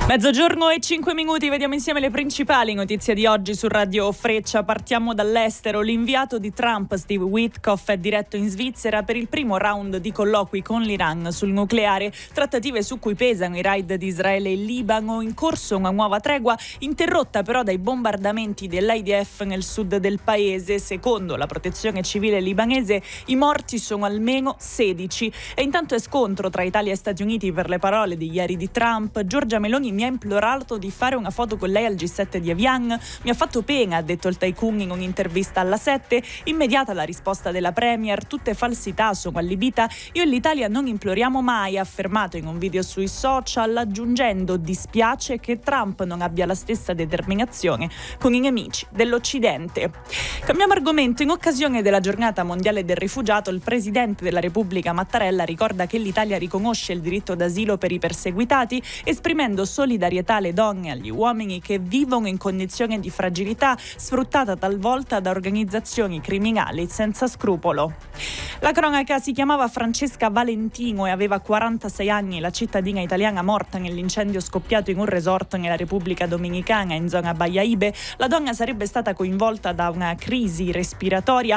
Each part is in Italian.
Mezzogiorno e 5 minuti, vediamo insieme le principali notizie di oggi su Radio Freccia. Partiamo dall'estero. L'inviato di Trump, Steve Witkoff, è diretto in Svizzera per il primo round di colloqui con l'Iran sul nucleare, trattative su cui pesano i raid di Israele e Libano. In corso una nuova tregua, interrotta però dai bombardamenti dell'IDF nel sud del paese. Secondo la protezione civile libanese, i morti sono almeno 16. E intanto è scontro tra Italia e Stati Uniti per le parole di ieri di Trump. Giorgia Meloni mi ha implorato di fare una foto con lei al G7 di Evian. Mi ha fatto pena, ha detto il tycoon in un'intervista alla 7. Immediata la risposta della premier: tutte falsità, sono allibita. Io e l'Italia non imploriamo mai, ha affermato in un video sui social, aggiungendo: dispiace che Trump non abbia la stessa determinazione con i nemici dell'Occidente. Cambiamo argomento. In occasione della giornata mondiale del rifugiato, il presidente della Repubblica Mattarella ricorda che l'Italia riconosce il diritto d'asilo per i perseguitati, esprimendo solidarietà alle donne e agli uomini che vivono in condizioni di fragilità, sfruttata talvolta da organizzazioni criminali senza scrupolo. La cronaca: si chiamava Francesca Valentino e aveva 46 anni, la cittadina italiana morta nell'incendio scoppiato in un resort nella Repubblica Dominicana in zona Baia Ibe. La donna sarebbe stata coinvolta da una crisi respiratoria.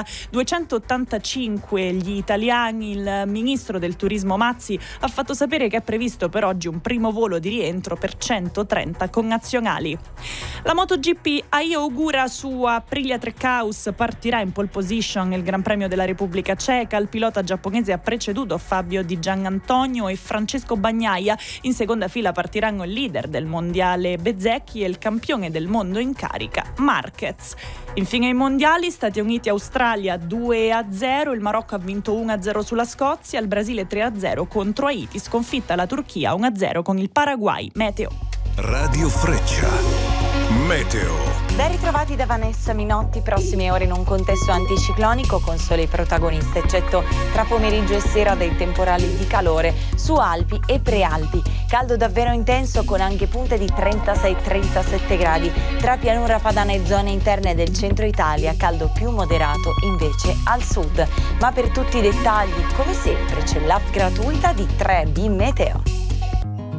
285 gli italiani. Il ministro del turismo Mazzi ha fatto sapere che è previsto per oggi un primo volo di rientro per 130 connazionali. La MotoGP augura su Aprilia Trackhouse, partirà in pole position il Gran Premio della Repubblica Ceca. Il pilota giapponese ha preceduto Fabio Di Gianantonio e Francesco Bagnaia. In seconda fila partiranno il leader del mondiale Bezzecchi e il campione del mondo in carica Marquez. Infine i mondiali: Stati Uniti-Australia 2-0, il Marocco ha vinto 1-0 sulla Scozia, il Brasile 3-0 contro Haiti, sconfitta la Turchia 1-0 con il Paraguay. Meteo. Radio Freccia. Meteo. Ben ritrovati da Vanessa Minotti. Prossime ore in un contesto anticiclonico con sole protagoniste, eccetto tra pomeriggio e sera dei temporali di calore su Alpi e Prealpi. Caldo davvero intenso con anche punte di 36-37 gradi tra pianura padana e zone interne del centro Italia, caldo più moderato invece al sud. Ma per tutti i dettagli, come sempre, c'è l'app gratuita di 3D Meteo.